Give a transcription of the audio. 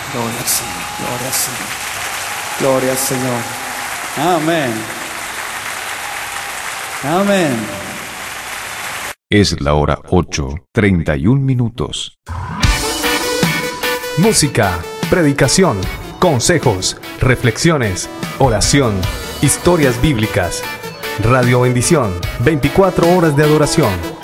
Gloria al Señor, gloria al Señor, gloria al Señor. Amén. Amén. Es la hora 8:31. Música, predicación, consejos, reflexiones, oración, historias bíblicas. Radio Bendición, 24 horas de adoración.